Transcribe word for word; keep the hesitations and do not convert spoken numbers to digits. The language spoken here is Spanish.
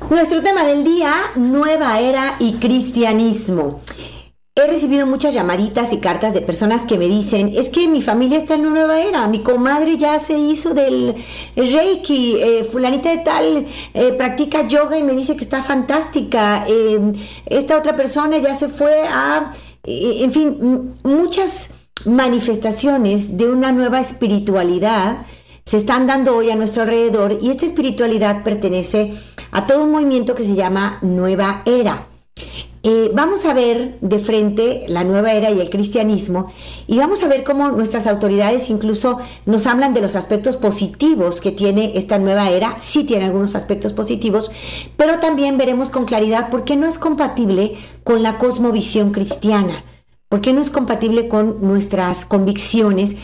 Nuestro tema del día, nueva era y cristianismo. He recibido muchas llamaditas y cartas de personas que me dicen, es que mi familia está en una nueva era, mi comadre ya se hizo del Reiki, eh, fulanita de tal eh, practica yoga y me dice que está fantástica, eh, esta otra persona ya se fue a, eh, en fin, m- muchas manifestaciones de una nueva espiritualidad se están dando hoy a nuestro alrededor, y esta espiritualidad pertenece a todo un movimiento que se llama Nueva Era. Eh, vamos a ver de frente la nueva era y el cristianismo, y vamos a ver cómo nuestras autoridades incluso nos hablan de los aspectos positivos que tiene esta nueva era. Sí tiene algunos aspectos positivos, pero también veremos con claridad por qué no es compatible con la cosmovisión cristiana, por qué no es compatible con nuestras convicciones